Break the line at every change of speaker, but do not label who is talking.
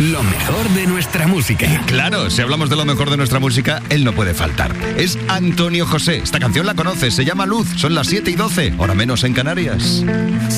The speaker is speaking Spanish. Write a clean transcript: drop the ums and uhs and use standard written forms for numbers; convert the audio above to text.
Lo mejor de nuestra música.
Claro, si hablamos de lo mejor de nuestra música, él no puede faltar. Es Antonio José. Esta canción la conoces, se llama Luz. Son las 7:12, hora menos en Canarias.